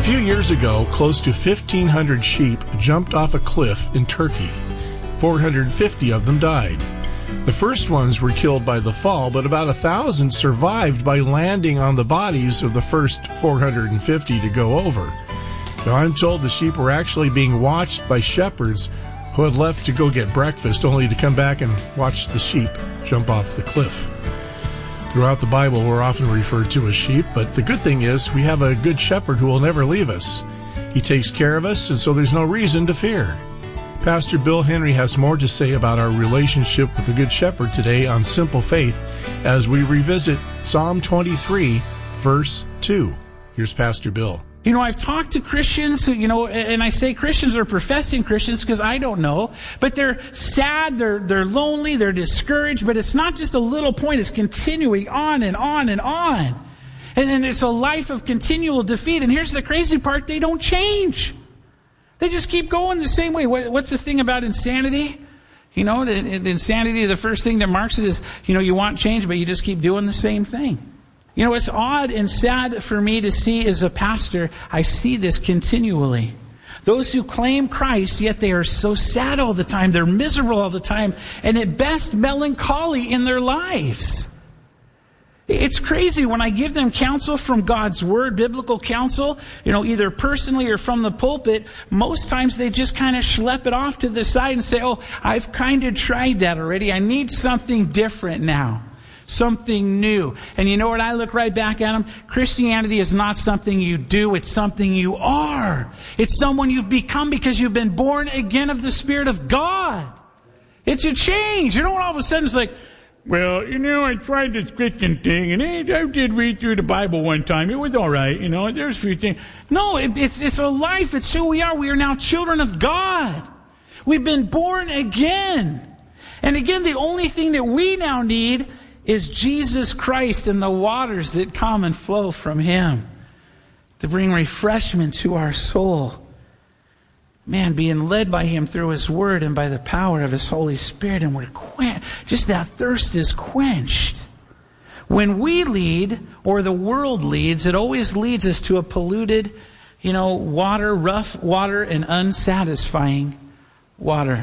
few years ago, close to 1,500 sheep jumped off a cliff in Turkey. 450 of them died. The first ones were killed by the fall, but about 1,000 survived by landing on the bodies of the first 450 to go over. Now, I'm told the sheep were actually being watched by shepherds who had left to go get breakfast, only to come back and watch the sheep jump off the cliff. Throughout the Bible, we're often referred to as sheep, but the good thing is we have a good shepherd who will never leave us. He takes care of us, and so there's no reason to fear. Pastor Bill Henry has more to say about our relationship with the Good Shepherd today on Simple Faith as we revisit Psalm 23, verse 2. Here's Pastor Bill. You know, I've talked to Christians who, and I say Christians are professing Christians because I don't know, but they're sad, they're lonely, they're discouraged, but it's not just a little point, it's continuing on and on and on. And it's a life of continual defeat. And here's the crazy part, they don't change. They just keep going the same way. What's the thing about insanity? The insanity, the first thing that marks it is, you want change, but you just keep doing the same thing. It's odd and sad for me to see as a pastor, I see this continually. Those who claim Christ, yet they are so sad all the time, they're miserable all the time, and at best melancholy in their lives. It's crazy when I give them counsel from God's Word, biblical counsel, either personally or from the pulpit, most times they just kind of schlep it off to the side and say, oh, I've kind of tried that already. I need something different now. Something new. And you know what? I look right back at them. Christianity is not something you do. It's something you are. It's someone you've become because you've been born again of the Spirit of God. It's a change. All of a sudden it's like, well, I tried this Christian thing and I did read through the Bible one time. It was all right. There's a few things. No, it's a life. It's who we are. We are now children of God. We've been born again. And again, the only thing that we now need is Jesus Christ and the waters that come and flow from Him to bring refreshment to our soul. Man, being led by Him through His Word and by the power of His Holy Spirit, and we're just that thirst is quenched. When we lead, or the world leads, it always leads us to a polluted, water, rough water, and unsatisfying water.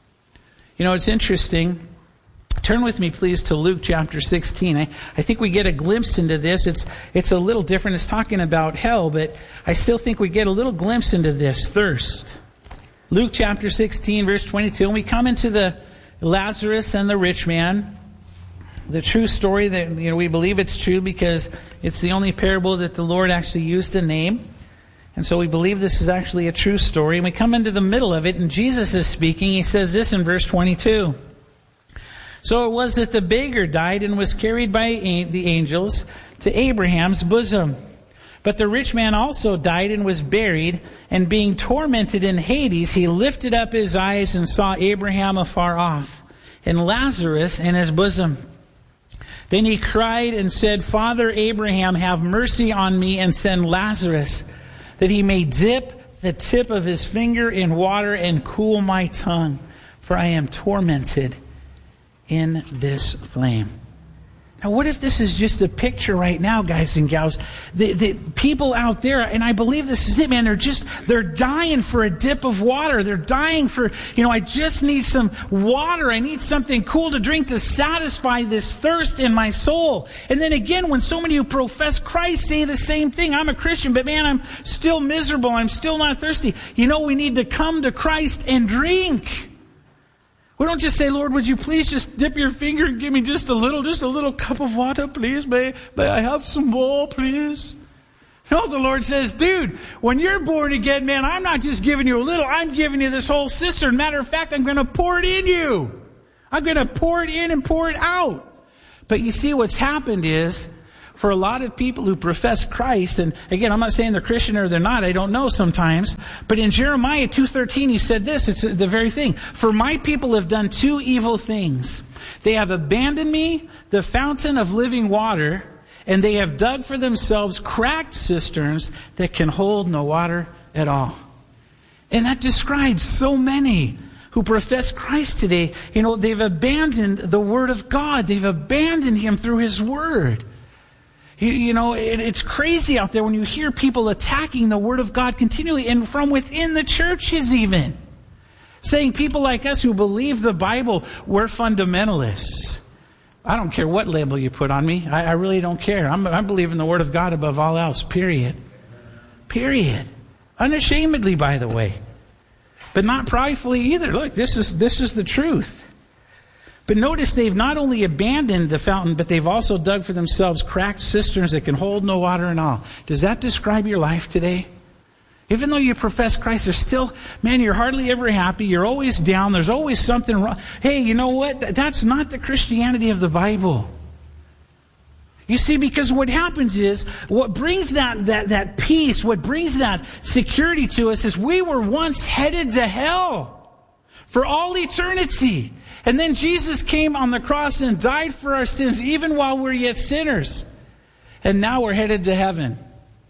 It's interesting. Turn with me, please, to Luke chapter 16. I think we get a glimpse into this. It's a little different. It's talking about hell, but I still think we get a little glimpse into this thirst. Luke chapter 16, verse 22. And we come into the Lazarus and the rich man. The true story that, we believe it's true because it's the only parable that the Lord actually used to name. And so we believe this is actually a true story. And we come into the middle of it, and Jesus is speaking. He says this in verse 22. So it was that the beggar died and was carried by the angels to Abraham's bosom. But the rich man also died and was buried, and being tormented in Hades, he lifted up his eyes and saw Abraham afar off, and Lazarus in his bosom. Then he cried and said, Father Abraham, have mercy on me and send Lazarus, that he may dip the tip of his finger in water and cool my tongue, for I am tormented in this flame. Now, what if this is just a picture right now, guys and gals? The people out there, and I believe this is it, man, they're dying for a dip of water. They're dying for, I just need some water. I need something cool to drink to satisfy this thirst in my soul. And then again, when so many who profess Christ say the same thing, I'm a Christian, but man, I'm still miserable. I'm still not thirsty. We need to come to Christ and drink. We don't just say, Lord, would you please just dip your finger and give me just a little cup of water, please? May I have some more, please? No, the Lord says, dude, when you're born again, man, I'm not just giving you a little, I'm giving you this whole cistern. Matter of fact, I'm going to pour it in you. I'm going to pour it in and pour it out. But you see, what's happened is, for a lot of people who profess Christ, and again, I'm not saying they're Christian or they're not, I don't know sometimes, but in Jeremiah 2:13 he said this, it's the very thing. For my people have done two evil things. They have abandoned me, the fountain of living water, and they have dug for themselves cracked cisterns that can hold no water at all. And that describes so many who profess Christ today. They've abandoned the Word of God. They've abandoned Him through His Word. It's crazy out there when you hear people attacking the Word of God continually, and from within the churches even. Saying people like us who believe the Bible, we're fundamentalists. I don't care what label you put on me. I really don't care. I believe in the Word of God above all else, period. Period. Unashamedly, by the way. But not pridefully either. Look, this is the truth. But notice they've not only abandoned the fountain, but they've also dug for themselves cracked cisterns that can hold no water and all. Does that describe your life today? Even though you profess Christ, there's still, man, you're hardly ever happy. You're always down. There's always something wrong. Hey, you know what? That's not the Christianity of the Bible. You see, because what happens is, what brings that peace, what brings that security to us is we were once headed to hell for all eternity. And then Jesus came on the cross and died for our sins even while we're yet sinners. And now we're headed to heaven.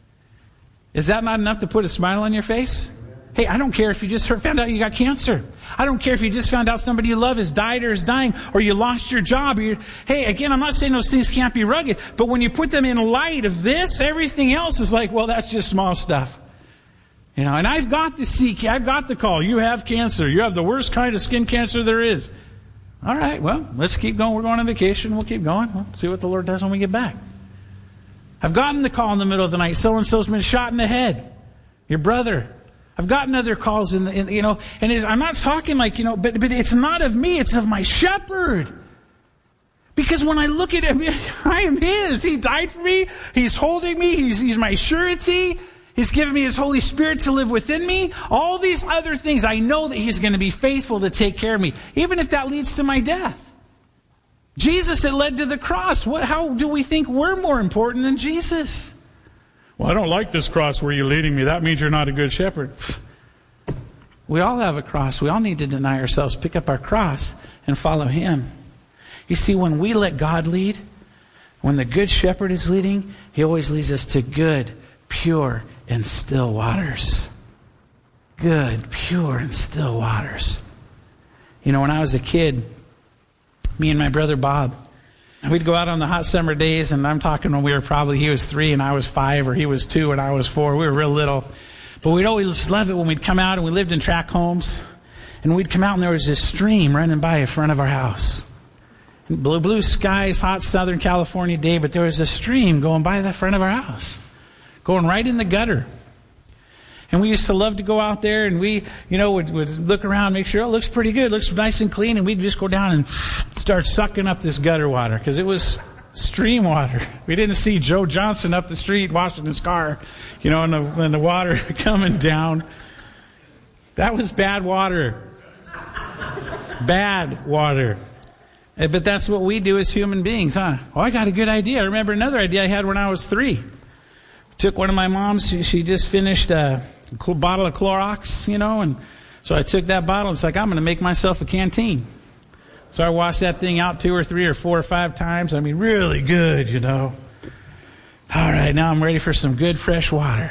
Is that not enough to put a smile on your face? Hey, I don't care if you just found out you got cancer. I don't care if you just found out somebody you love has died or is dying, or you lost your job. Hey, again, I'm not saying those things can't be rugged, but when you put them in light of this, everything else is like, well, that's just small stuff. And I've got the call. You have cancer. You have the worst kind of skin cancer there is. All right, well, let's keep going. We're going on vacation. We'll keep going. We'll see what the Lord does when we get back. I've gotten the call in the middle of the night. So-and-so's been shot in the head. Your brother. I've gotten other calls and I'm not talking like, but it's not of me. It's of my shepherd. Because when I look at him, I am his. He died for me. He's holding me. He's my surety. He's given me His Holy Spirit to live within me. All these other things, I know that He's going to be faithful to take care of me, even if that leads to my death. Jesus, it led to the cross. How do we think we're more important than Jesus? Well, I don't like this cross where you're leading me. That means you're not a good shepherd. We all have a cross. We all need to deny ourselves, pick up our cross, and follow Him. You see, when we let God lead, when the good shepherd is leading, He always leads us to good, pure, and still waters. Good, pure, and still waters. When I was a kid, me and my brother Bob, we'd go out on the hot summer days, and I'm talking when he was 3 and I was 5, or he was 2 and I was 4. We were real little. But we'd always love it when we'd come out, and we lived in tract homes, and we'd come out and there was this stream running by in front of our house. Blue skies, hot Southern California day, but there was a stream going by the front of our house, going right in the gutter. And we used to love to go out there, and we, would look around, make sure it looks pretty good, looks nice and clean, and we'd just go down and start sucking up this gutter water, because it was stream water. We didn't see Joe Johnson up the street washing his car, and the water coming down. That was bad water. Bad water. But that's what we do as human beings, huh? Oh, I got a good idea. I remember another idea I had when I was 3. Took one of my moms, she just finished a bottle of Clorox, and so I took that bottle. It's like, I'm going to make myself a canteen. So I washed that thing out 2 or 3 or 4 or 5 times. I mean, really good, All right, now I'm ready for some good fresh water.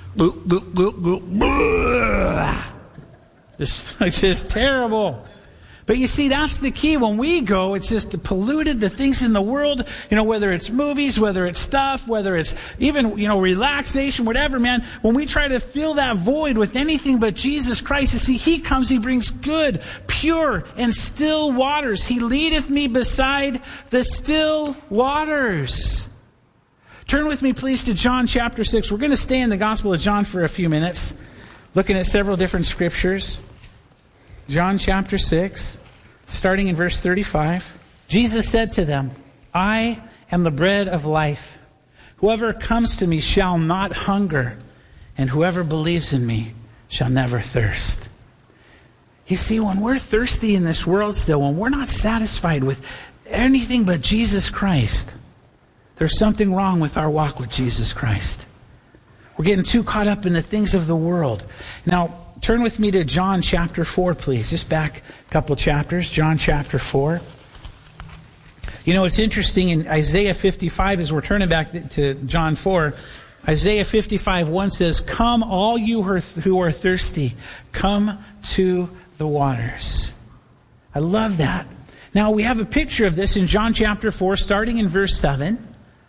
It's just terrible. But you see, that's the key. When we go, it's just polluted, the things in the world, whether it's movies, whether it's stuff, whether it's even, relaxation, whatever, man. When we try to fill that void with anything but Jesus Christ, you see, He comes, He brings good, pure, and still waters. He leadeth me beside the still waters. Turn with me, please, to John chapter 6. We're going to stay in the Gospel of John for a few minutes, looking at several different scriptures. John chapter 6, starting in verse 35. Jesus said to them, I am the bread of life. Whoever comes to me shall not hunger, and whoever believes in me shall never thirst. You see, when we're thirsty in this world still, when we're not satisfied with anything but Jesus Christ, there's something wrong with our walk with Jesus Christ. We're getting too caught up in the things of the world. Now, turn with me to John chapter 4, please. Just back a couple chapters. John chapter 4. It's interesting in Isaiah 55, as we're turning back to John 4, Isaiah 55:1 says, come all you who are thirsty, come to the waters. I love that. Now, we have a picture of this in John chapter 4, starting in verse 7.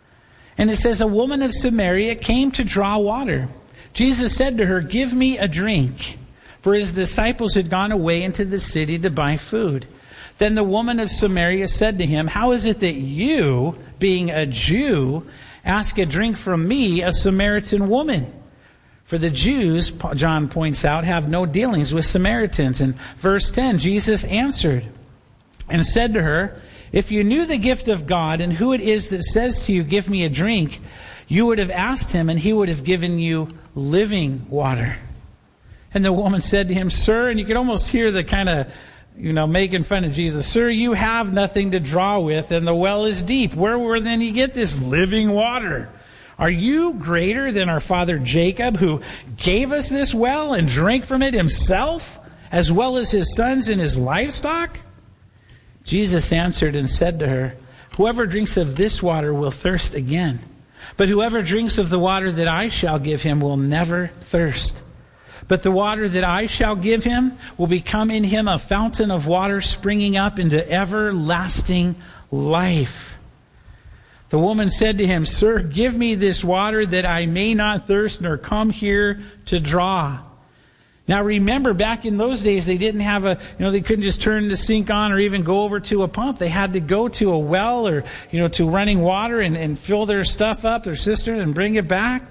And it says, a woman of Samaria came to draw water. Jesus said to her, give me a drink. For his disciples had gone away into the city to buy food. Then the woman of Samaria said to him, how is it that you, being a Jew, ask a drink from me, a Samaritan woman? For the Jews, John points out, have no dealings with Samaritans. In verse 10, Jesus answered and said to her, if you knew the gift of God and who it is that says to you, give me a drink, you would have asked him and he would have given you living water. And the woman said to him, sir, and you could almost hear the kind of, making fun of Jesus. Sir, you have nothing to draw with and the well is deep. Where will then you get this living water? Are you greater than our father Jacob, who gave us this well and drank from it himself, as well as his sons and his livestock? Jesus answered and said to her, whoever drinks of this water will thirst again. But whoever drinks of the water that I shall give him will never thirst. But the water that I shall give him will become in him a fountain of water springing up into everlasting life. The woman said to him, sir, give me this water that I may not thirst nor come here to draw. Now remember, back in those days, they didn't have they couldn't just turn the sink on or even go over to a pump. They had to go to a well or, to running water and fill their stuff up, their cistern, and bring it back.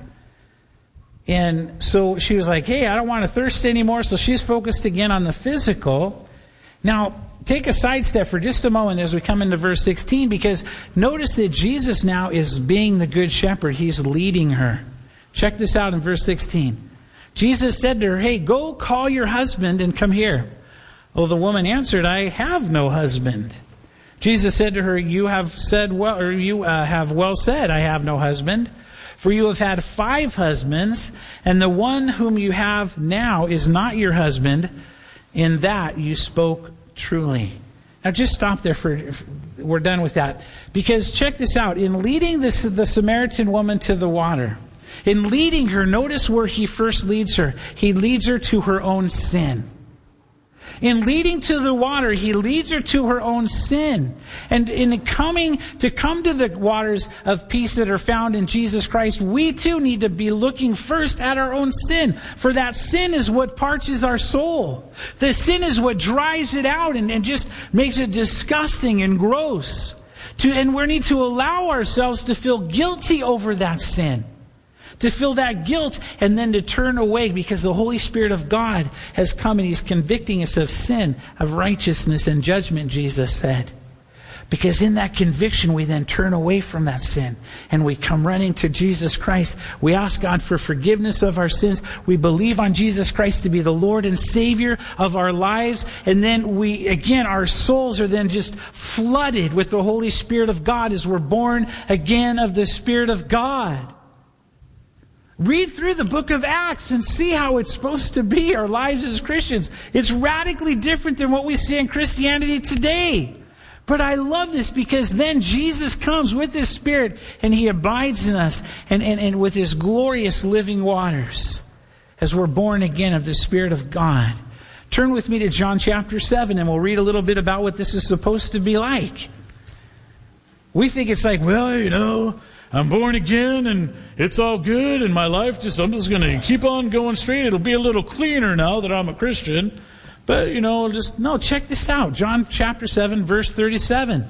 And so she was like, hey, I don't want to thirst anymore. So she's focused again on the physical. Now, take a sidestep for just a moment as we come into verse 16, because notice that Jesus now is being the good shepherd. He's leading her. Check this out in verse 16. Jesus said to her, hey, go call your husband and come here. Well, the woman answered, I have no husband. Jesus said to her, you have well said, I have no husband. For you have had 5 husbands, and the one whom you have now is not your husband. In that you spoke truly. Now just stop there we're done with that. Because check this out. In leading the Samaritan woman to the water, in leading her, notice where he first leads her. He leads her to her own sin. In leading to the water, he leads her to her own sin. And in come to the waters of peace that are found in Jesus Christ, we too need to be looking first at our own sin. For that sin is what parches our soul. The sin is what dries it out and just makes it disgusting and gross. And we need to allow ourselves to feel guilty over that sin. To feel that guilt and then to turn away, because the Holy Spirit of God has come and He's convicting us of sin, of righteousness and judgment, Jesus said. Because in that conviction we then turn away from that sin and we come running to Jesus Christ. We ask God for forgiveness of our sins. We believe on Jesus Christ to be the Lord and Savior of our lives. And then our souls are then just flooded with the Holy Spirit of God as we're born again of the Spirit of God. Read through the book of Acts and see how it's supposed to be, our lives as Christians. It's radically different than what we see in Christianity today. But I love this because then Jesus comes with His Spirit and He abides in us and with His glorious living waters as we're born again of the Spirit of God. Turn with me to John chapter 7 and we'll read a little bit about what this is supposed to be like. We think it's like, I'm born again and it's all good and my life I'm just going to keep on going straight. It'll be a little cleaner now that I'm a Christian. But, check this out. John chapter 7, verse 37.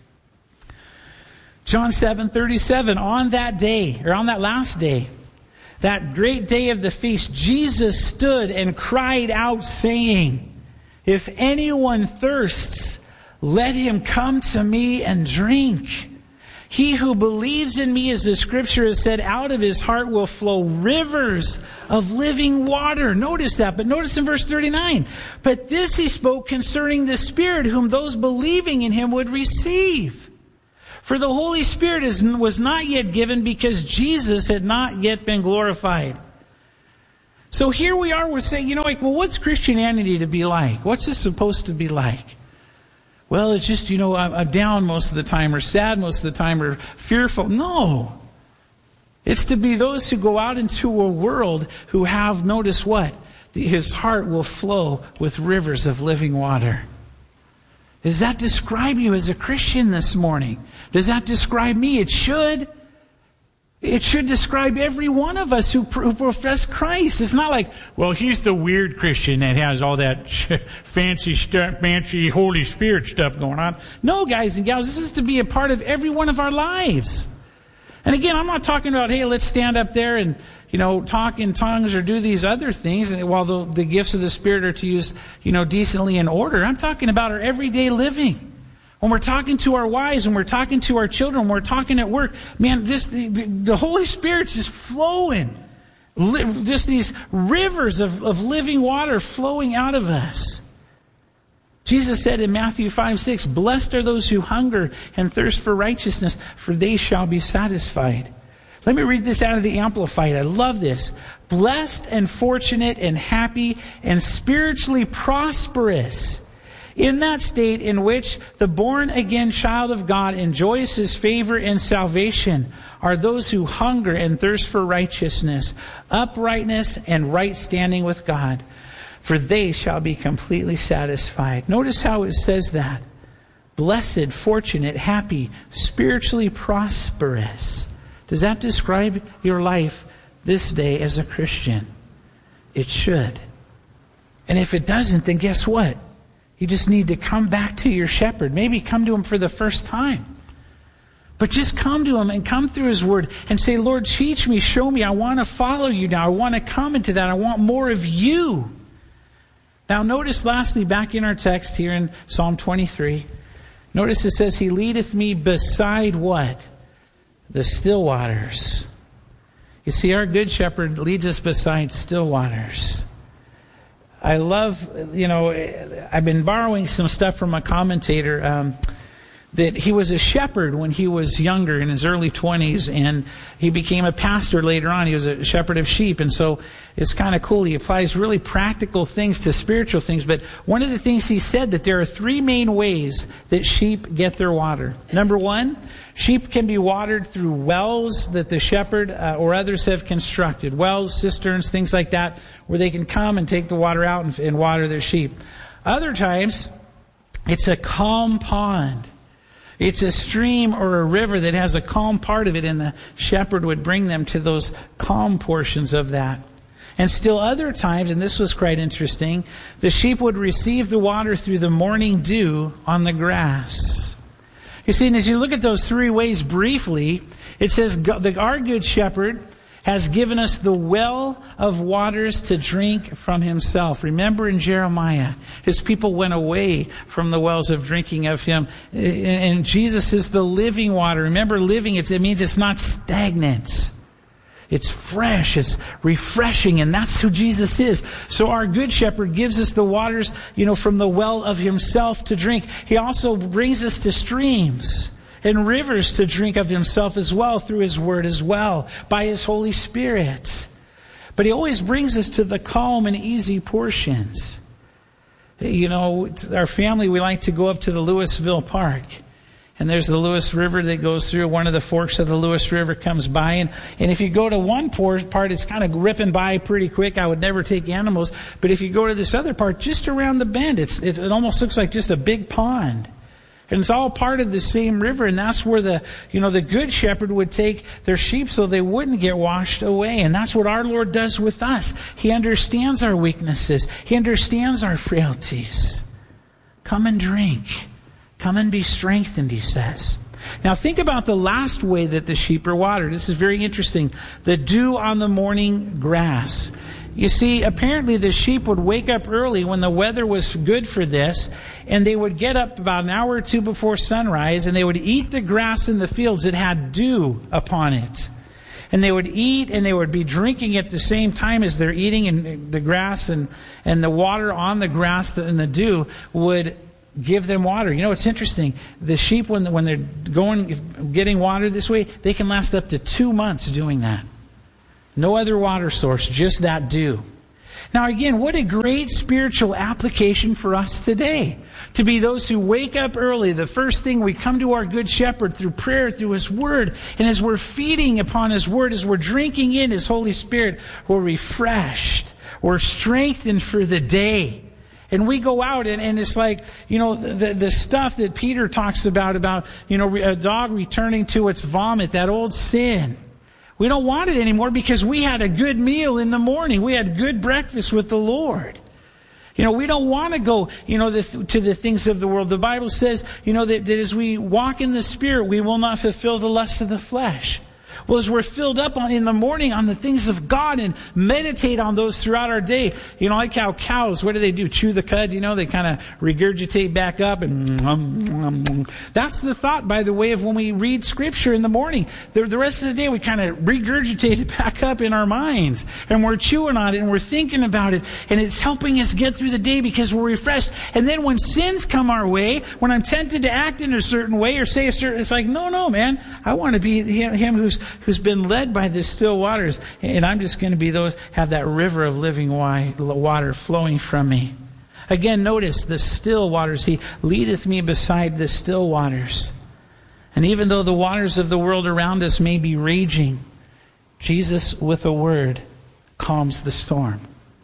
John 7:37. On that last day, that great day of the feast, Jesus stood and cried out saying, if anyone thirsts, let him come to me and drink. He who believes in me, as the Scripture has said, out of his heart will flow rivers of living water. Notice that. But notice in verse 39. But this he spoke concerning the Spirit, whom those believing in him would receive. For the Holy Spirit was not yet given because Jesus had not yet been glorified. So here we are, we're saying, what's Christianity to be like? What's this supposed to be like? Well, it's just, I'm down most of the time, or sad most of the time, or fearful. No. It's to be those who go out into a world who have, notice what? His heart will flow with rivers of living water. Does that describe you as a Christian this morning? Does that describe me? It should. It should describe every one of us who profess Christ. It's not like, well, he's the weird Christian that has all that fancy stuff, fancy Holy Spirit stuff going on. No, guys and gals, this is to be a part of every one of our lives. And again, I'm not talking about, hey, let's stand up there and, talk in tongues or do these other things, and while the gifts of the Spirit are to use, decently in order. I'm talking about our everyday living. When we're talking to our wives, when we're talking to our children, when we're talking at work, man, just the Holy Spirit's just flowing. Just these rivers of living water flowing out of us. Jesus said in Matthew 5:6, "Blessed are those who hunger and thirst for righteousness, for they shall be satisfied." Let me read this out of the Amplified. I love this. "Blessed and fortunate and happy and spiritually prosperous, in that state in which the born-again child of God enjoys His favor and salvation, are those who hunger and thirst for righteousness, uprightness, and right standing with God, for they shall be completely satisfied." Notice how it says that. Blessed, fortunate, happy, spiritually prosperous. Does that describe your life this day as a Christian? It should. And if it doesn't, then guess what? You just need to come back to your shepherd. Maybe come to Him for the first time. But just come to Him and come through His Word and say, Lord, teach me, show me. I want to follow You now. I want to come into that. I want more of You. Now notice lastly, back in our text here in Psalm 23, notice it says, He leadeth me beside what? The still waters. You see, our good shepherd leads us beside still waters. I love, I've been borrowing some stuff from a commentator that he was a shepherd when he was younger, in his early 20s, and he became a pastor later on. He was a shepherd of sheep, and so it's kind of cool. He applies really practical things to spiritual things, but one of the things he said, that there are three main ways that sheep get their water. Number one, sheep can be watered through wells that the shepherd or others have constructed. Wells, cisterns, things like that, where they can come and take the water out and water their sheep. Other times, it's a calm pond. It's a stream or a river that has a calm part of it, and the shepherd would bring them to those calm portions of that. And still other times, and this was quite interesting, the sheep would receive the water through the morning dew on the grass. You see, and as you look at those three ways briefly, it says our good shepherd has given us the well of waters to drink from Himself. Remember in Jeremiah, His people went away from the wells of drinking of Him. And Jesus is the living water. Remember, living, it means it's not stagnant. It's fresh, it's refreshing, and that's who Jesus is. So our good shepherd gives us the waters, from the well of Himself to drink. He also brings us to streams and rivers to drink of Himself as well, through His Word as well, by His Holy Spirit. But He always brings us to the calm and easy portions. Our family, we like to go up to the Louisville Park. And there's the Lewis River that goes through. One of the forks of the Lewis River comes by. And if you go to one part, it's kind of ripping by pretty quick. I would never take animals. But if you go to this other part, just around the bend, it almost looks like just a big pond. And it's all part of the same river. And that's where the good shepherd would take their sheep so they wouldn't get washed away. And that's what our Lord does with us. He understands our weaknesses. He understands our frailties. Come and drink. Come and be strengthened, He says. Now think about the last way that the sheep are watered. This is very interesting. The dew on the morning grass. You see, apparently the sheep would wake up early when the weather was good for this, and they would get up about an hour or two before sunrise, and they would eat the grass in the fields that had dew upon it. And they would eat, and they would be drinking at the same time as they're eating, and the grass and the water on the grass and the dew would give them water. It's interesting. The sheep, when they're getting water this way, they can last up to 2 months doing that. No other water source, just that dew. Now again, what a great spiritual application for us today. To be those who wake up early. The first thing, we come to our good shepherd through prayer, through His Word. And as we're feeding upon His Word, as we're drinking in His Holy Spirit, we're refreshed. We're strengthened for the day. And we go out and it's like, the stuff that Peter talks about, a dog returning to its vomit, that old sin. We don't want it anymore because we had a good meal in the morning. We had good breakfast with the Lord. We don't want to go, to the things of the world. The Bible says, that as we walk in the Spirit, we will not fulfill the lusts of the flesh. Well, as we're filled up in the morning on the things of God and meditate on those throughout our day, like how cows, what do? Chew the cud, they kind of regurgitate back up and that's the thought, by the way, of when we read Scripture in the morning. The rest of the day we kind of regurgitate it back up in our minds and we're chewing on it and we're thinking about it and it's helping us get through the day because we're refreshed. And then when sins come our way, when I'm tempted to act in a certain way or say a certain, it's like, no, man, I want to be him who's been led by the still waters, and I'm just going to be have that river of living water flowing from me. Again, notice the still waters. He leadeth me beside the still waters. And even though the waters of the world around us may be raging, Jesus, with a word, calms the storm.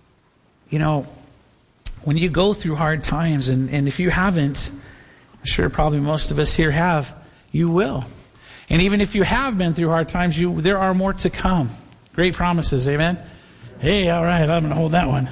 When you go through hard times, and if you haven't, I'm sure probably most of us here have, you will. And even if you have been through hard times, there are more to come. Great promises, amen? Hey, all right, I'm going to hold that one.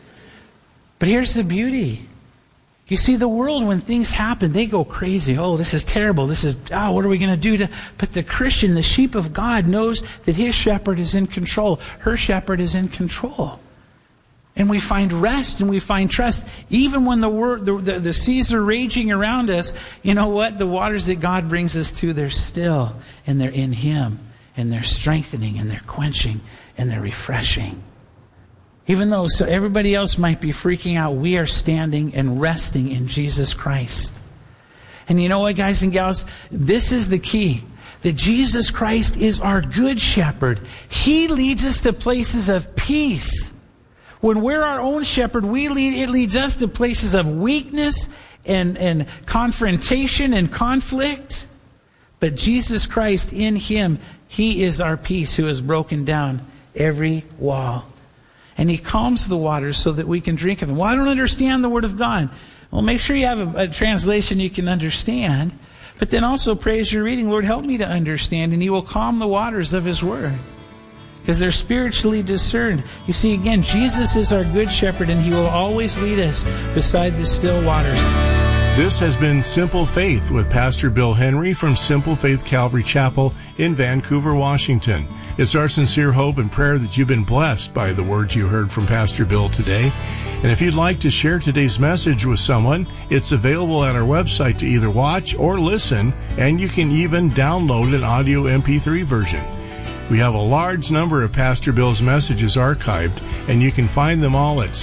But here's the beauty. You see, the world, when things happen, they go crazy. Oh, this is terrible. What are we going to do? But the Christian, the sheep of God, knows that his shepherd is in control. Her shepherd is in control. And we find rest and we find trust. Even when the seas are raging around us, you know what? The waters that God brings us to, they're still. And they're in Him. And they're strengthening and they're quenching and they're refreshing. Even though everybody else might be freaking out, we are standing and resting in Jesus Christ. And you know what, guys and gals? This is the key. That Jesus Christ is our good shepherd. He leads us to places of peace. When we're our own shepherd, it leads us to places of weakness and confrontation and conflict. But Jesus Christ, in Him, He is our peace who has broken down every wall. And He calms the waters so that we can drink of Him. Well, I don't understand the Word of God. Well, make sure you have a translation you can understand. But then also pray as you're reading, Lord, help me to understand. And He will calm the waters of His Word. Because they're spiritually discerned. You see, again, Jesus is our good shepherd, and He will always lead us beside the still waters. This has been Simple Faith with Pastor Bill Henry from Simple Faith Calvary Chapel in Vancouver, Washington. It's our sincere hope and prayer that you've been blessed by the words you heard from Pastor Bill today. And if you'd like to share today's message with someone, it's available at our website to either watch or listen, and you can even download an audio MP3 version. We have a large number of Pastor Bill's messages archived, and you can find them all at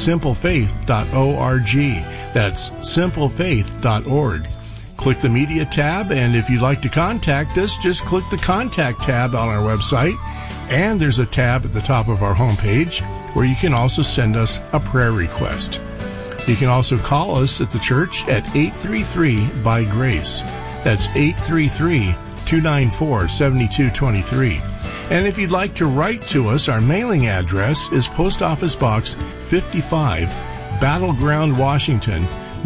simplefaith.org. That's simplefaith.org. Click the Media tab, and if you'd like to contact us, just click the Contact tab on our website, and there's a tab at the top of our homepage where you can also send us a prayer request. You can also call us at the church at 833-BY-GRACE. That's 833-294-7223. And if you'd like to write to us, our mailing address is Post Office Box 55, Battleground, Washington,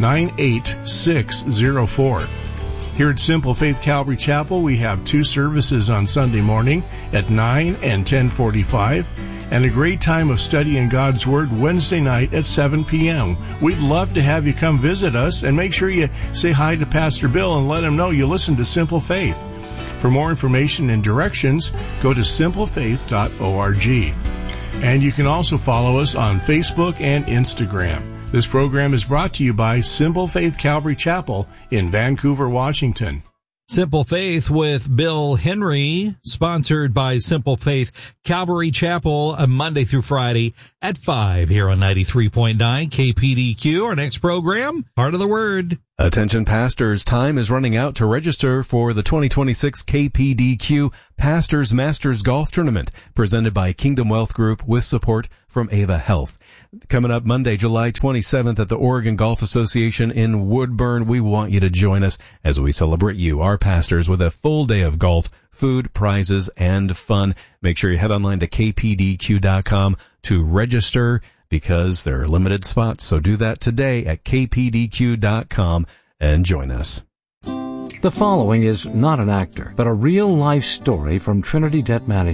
98604. Here at Simple Faith Calvary Chapel, we have 2 services on Sunday morning at 9 and 10:45, and a great time of studying God's Word Wednesday night at 7 p.m. We'd love to have you come visit us, and make sure you say hi to Pastor Bill and let him know you listen to Simple Faith. For more information and directions, go to simplefaith.org. And you can also follow us on Facebook and Instagram. This program is brought to you by Simple Faith Calvary Chapel in Vancouver, Washington. Simple Faith with Bill Henry, sponsored by Simple Faith Calvary Chapel, Monday through Friday at 5 here on 93.9 KPDQ. Our next program, Heart of the Word. Attention pastors, time is running out to register for the 2026 KPDQ Pastors Masters Golf Tournament, presented by Kingdom Wealth Group with support from Ava Health. Coming up Monday, July 27th at the Oregon Golf Association in Woodburn. We want you to join us as we celebrate you, our pastors, with a full day of golf, food, prizes, and fun. Make sure you head online to kpdq.com to register, because there are limited spots. So do that today at kpdq.com and join us. The following is not an actor, but a real-life story from Trinity Debt Management.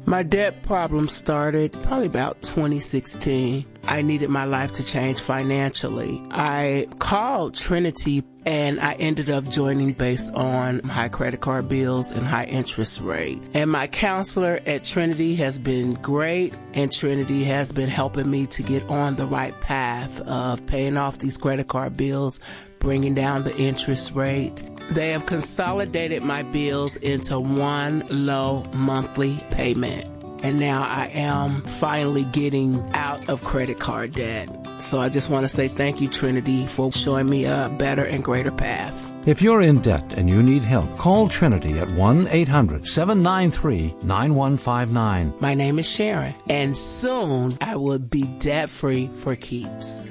My debt problem started probably about 2016. I needed my life to change financially. I called Trinity and I ended up joining based on high credit card bills and high interest rate. And my counselor at Trinity has been great, and Trinity has been helping me to get on the right path of paying off these credit card bills, bringing down the interest rate. They have consolidated my bills into one low monthly payment. And now I am finally getting out of credit card debt. So I just want to say thank you, Trinity, for showing me a better and greater path. If you're in debt and you need help, call Trinity at 1-800-793-9159. My name is Sharon, and soon I will be debt-free for keeps.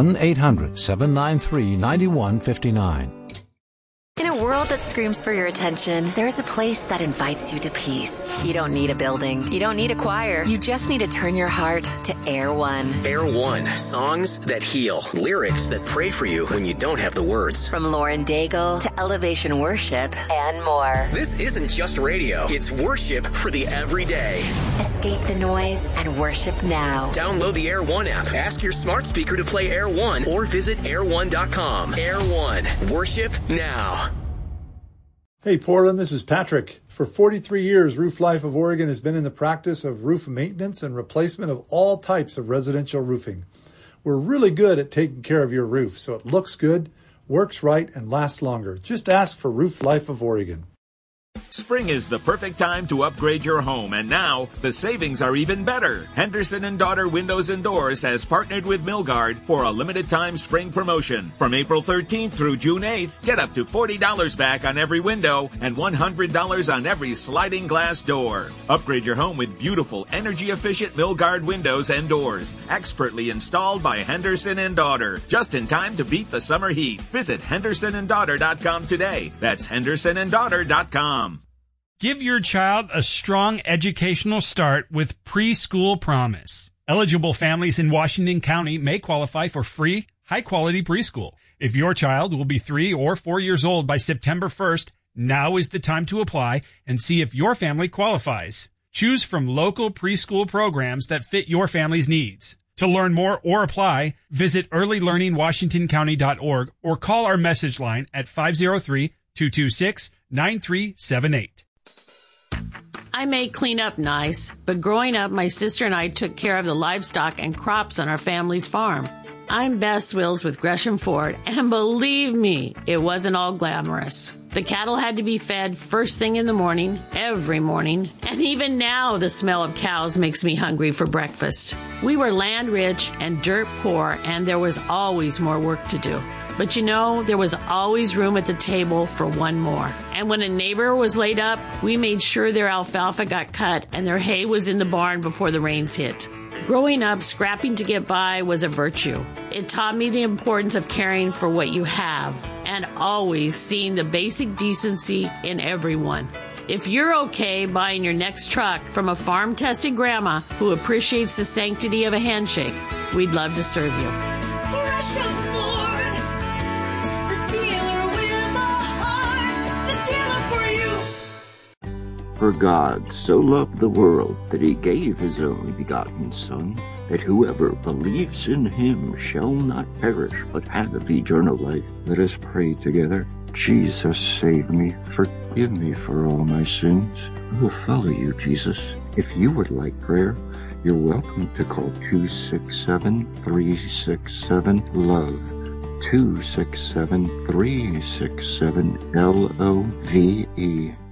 1-800-793-9159. In a world that screams for your attention, there's a place that invites you to peace. You don't need a building. You don't need a choir. You just need to turn your heart to Air One. Air One. Songs that heal. Lyrics that pray for you when you don't have the words. From Lauren Daigle to Elevation Worship and more. This isn't just radio. It's worship for the everyday. Escape the noise and worship now. Download the Air One app. Ask your smart speaker to play Air One or visit air1.com. Air One. Worship now. Hey Portland, this is Patrick. For 43 years, Roof Life of Oregon has been in the practice of roof maintenance and replacement of all types of residential roofing. We're really good at taking care of your roof so it looks good, works right, and lasts longer. Just ask for Roof Life of Oregon. Spring is the perfect time to upgrade your home, and now the savings are even better. Henderson & Daughter Windows and Doors has partnered with Milgard for a limited-time spring promotion. From April 13th through June 8th, get up to $40 back on every window and $100 on every sliding glass door. Upgrade your home with beautiful, energy-efficient Milgard windows and doors, expertly installed by Henderson & Daughter, just in time to beat the summer heat. Visit HendersonandDaughter.com today. That's HendersonandDaughter.com. Give your child a strong educational start with Preschool Promise. Eligible families in Washington County may qualify for free, high-quality preschool. If your child will be 3 or 4 years old by September 1st, now is the time to apply and see if your family qualifies. Choose from local preschool programs that fit your family's needs. To learn more or apply, visit earlylearningwashingtoncounty.org or call our message line at 503-226-9378. I may clean up nice, but growing up, my sister and I took care of the livestock and crops on our family's farm. I'm Bess Wills with Gresham Ford, and believe me, it wasn't all glamorous. The cattle had to be fed first thing in the morning, every morning, and even now the smell of cows makes me hungry for breakfast. We were land rich and dirt poor, and there was always more work to do. But you know, there was always room at the table for one more. And when a neighbor was laid up, we made sure their alfalfa got cut and their hay was in the barn before the rains hit. Growing up, scrapping to get by was a virtue. It taught me the importance of caring for what you have and always seeing the basic decency in everyone. If you're okay buying your next truck from a farm-tested grandma who appreciates the sanctity of a handshake, we'd love to serve you. Gresham Ford, the dealer with a heart, the dealer for you. For God so loved the world that he gave his only begotten Son, that whoever believes in him shall not perish but have eternal life. Let us pray together. Jesus, save me. Forgive me for all my sins. I will follow you, Jesus. If you would like prayer, you're welcome to call 267-367-LOVE. 267-367-LOVE.